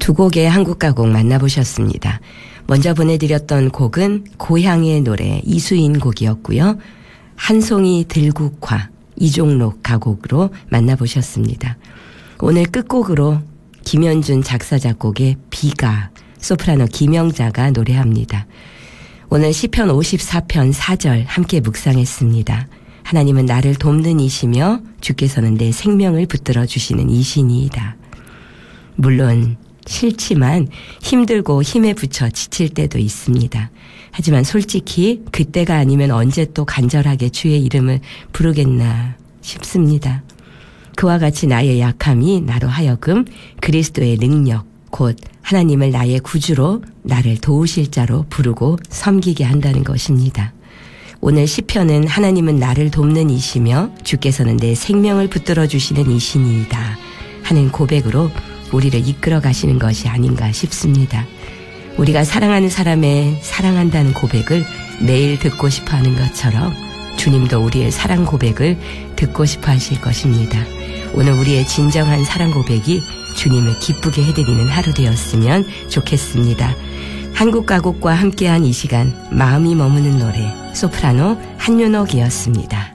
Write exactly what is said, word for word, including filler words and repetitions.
두 곡의 한국 가곡 만나보셨습니다. 먼저 보내드렸던 곡은 고향의 노래 이수인 곡이었고요. 한송이 들국화 이종록 가곡으로 만나보셨습니다. 오늘 끝곡으로 김현준 작사 작곡의 비가 소프라노 김영자가 노래합니다. 오늘 시편 오십사 편 사 절 함께 묵상했습니다. 하나님은 나를 돕는 이시며 주께서는 내 생명을 붙들어 주시는 이시니이다. 물론 싫지만 힘들고 힘에 부쳐 지칠 때도 있습니다. 하지만 솔직히 그때가 아니면 언제 또 간절하게 주의 이름을 부르겠나 싶습니다. 그와 같이 나의 약함이 나로 하여금 그리스도의 능력, 곧 하나님을 나의 구주로 나를 도우실 자로 부르고 섬기게 한다는 것입니다. 오늘 시편은 하나님은 나를 돕는 이시며 주께서는 내 생명을 붙들어 주시는 이시니이다 하는 고백으로 우리를 이끌어 가시는 것이 아닌가 싶습니다. 우리가 사랑하는 사람의 사랑한다는 고백을 매일 듣고 싶어 하는 것처럼 주님도 우리의 사랑 고백을 듣고 싶어 하실 것입니다. 오늘 우리의 진정한 사랑 고백이 주님을 기쁘게 해드리는 하루 되었으면 좋겠습니다. 한국 가곡과 함께한 이 시간 마음이 머무는 노래 소프라노 한윤옥이었습니다.